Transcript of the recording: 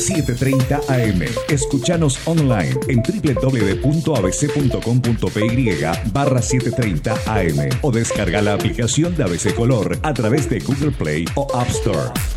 7:30 AM. Escúchanos online en www.abc.com.py/7:30 AM o descarga la aplicación de ABC Color a través de Google Play o App Store.